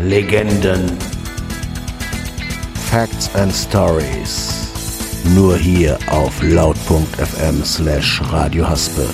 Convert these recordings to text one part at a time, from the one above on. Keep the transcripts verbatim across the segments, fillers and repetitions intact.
Legenden. Facts and Stories. Nur hier auf laut.fm slash Radio Haspe.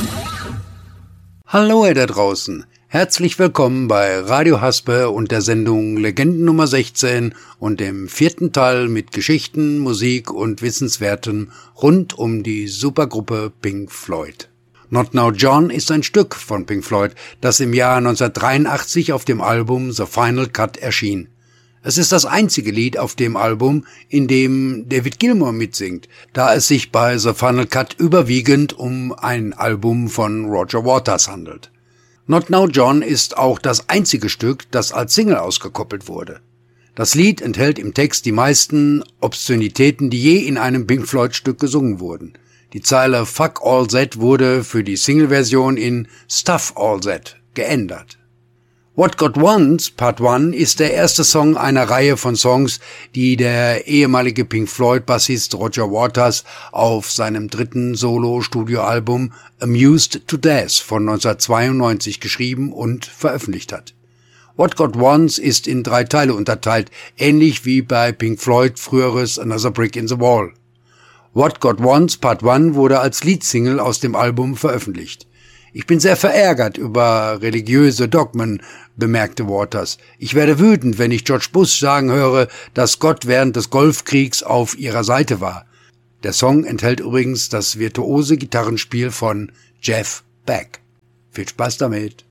Hallo ihr da draußen. Herzlich willkommen bei Radio Haspe und der Sendung Legenden Nummer sechzehn und dem vierten Teil mit Geschichten, Musik und Wissenswertem rund um die Supergruppe Pink Floyd. Not Now John ist ein Stück von Pink Floyd, das im Jahr neunzehnhundertdreiundachtzig auf dem Album The Final Cut erschien. Es ist das einzige Lied auf dem Album, in dem David Gilmour mitsingt, da es sich bei The Final Cut überwiegend um ein Album von Roger Waters handelt. Not Now John ist auch das einzige Stück, das als Single ausgekoppelt wurde. Das Lied enthält im Text die meisten Obszönitäten, die je in einem Pink Floyd-Stück gesungen wurden. Die Zeile Fuck All That wurde für die Single-Version in Stuff All That geändert. What God Wants, Part eins, ist der erste Song einer Reihe von Songs, die der ehemalige Pink Floyd-Bassist Roger Waters auf seinem dritten Solo-Studioalbum Amused to Death von neunzehnhundertzweiundneunzig geschrieben und veröffentlicht hat. What God Wants ist in drei Teile unterteilt, ähnlich wie bei Pink Floyd früheres Another Brick in the Wall. What God Wants, Part eins wurde als Leadsingle aus dem Album veröffentlicht. Ich bin sehr verärgert über religiöse Dogmen, bemerkte Waters. Ich werde wütend, wenn ich George Bush sagen höre, dass Gott während des Golfkriegs auf ihrer Seite war. Der Song enthält übrigens das virtuose Gitarrenspiel von Jeff Beck. Viel Spaß damit.